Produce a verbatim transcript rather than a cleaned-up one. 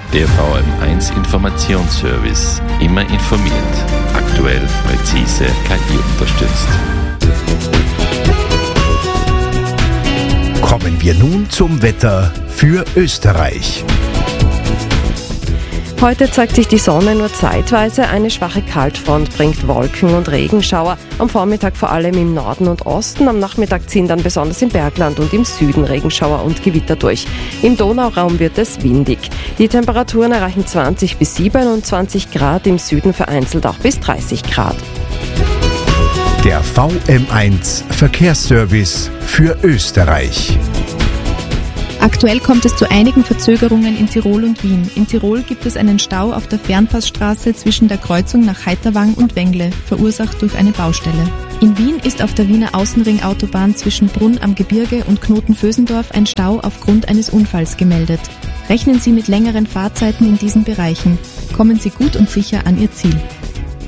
Der V M eins Informationsservice. Immer informiert. Aktuell, präzise, K I unterstützt. Kommen wir nun zum Wetter für Österreich. Heute zeigt sich die Sonne nur zeitweise, eine schwache Kaltfront bringt Wolken- und Regenschauer, am Vormittag vor allem im Norden und Osten, am Nachmittag ziehen dann besonders im Bergland und im Süden Regenschauer und Gewitter durch. Im Donauraum wird es windig. Die Temperaturen erreichen zwanzig bis siebenundzwanzig Grad, im Süden vereinzelt auch bis dreißig Grad. Der V M eins Verkehrsservice für Österreich. Aktuell kommt es zu einigen Verzögerungen in Tirol und Wien. In Tirol gibt es einen Stau auf der Fernpassstraße zwischen der Kreuzung nach Heiterwang und Wengle, verursacht durch eine Baustelle. In Wien ist auf der Wiener Außenringautobahn zwischen Brunn am Gebirge und Knoten-Vösendorf ein Stau aufgrund eines Unfalls gemeldet. Rechnen Sie mit längeren Fahrzeiten in diesen Bereichen. Kommen Sie gut und sicher an Ihr Ziel.